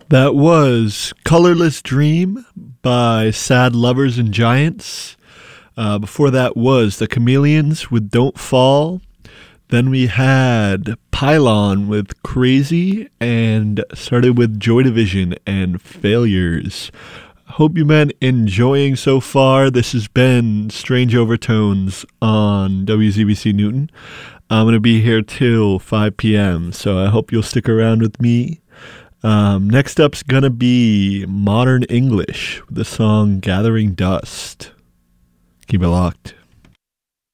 That was Colorless Dream by Sad Lovers and Giants. Before that was The Chameleons with Don't Fall. Then we had Pylon with Crazy, and started with Joy Division and Failures. Hope you've been enjoying so far. This has been Strange Overtones on WZBC Newton. I'm going to be here till 5 p.m., so I hope you'll stick around with me. Next up's going to be Modern English with the song Gathering Dust. Keep it locked.